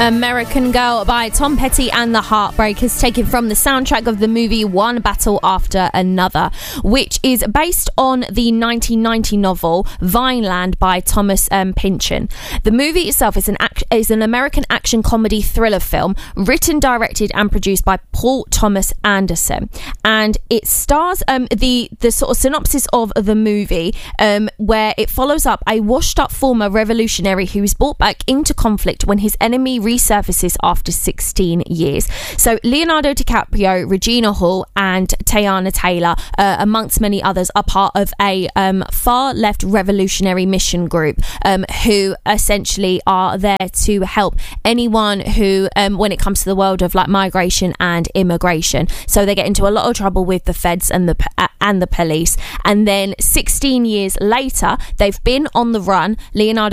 American Girl by Tom Petty and the Heartbreakers, taken from the soundtrack of the movie One Battle After Another, which is based on the 1990 novel Vineland by Thomas Pynchon. The movie itself is an American action comedy thriller film written, directed and produced by Paul Thomas Anderson, and it stars the sort of synopsis of the movie, where it follows up a washed up former revolutionary who is brought back into conflict when his enemy resurfaces after 16 years. So Leonardo DiCaprio, Regina Hall and Teyana Taylor, amongst many others, are part of a far left revolutionary mission group who essentially are there to help anyone who when it comes to the world of like migration and immigration. So they get into a lot of trouble with the feds and the police, and then 16 years later they've been on the run. Leonardo